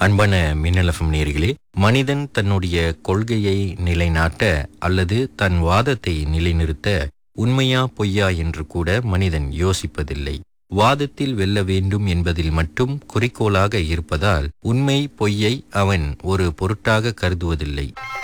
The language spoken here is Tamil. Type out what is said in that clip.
அன்பான மின்னலஃபம் நேயர்களே, மனிதன் தன்னுடைய கொள்கையை நிலைநாட்ட அல்லது தன் வாதத்தை நிலைநிறுத்த உண்மையா பொய்யா என்று கூட மனிதன் யோசிப்பதில்லை. வாதத்தில் வெல்ல வேண்டும் என்பதில் மட்டும் குறிக்கோளாக இருப்பதால் உண்மை பொய்யை அவன் ஒரு பொருட்டாக கருதுவதில்லை.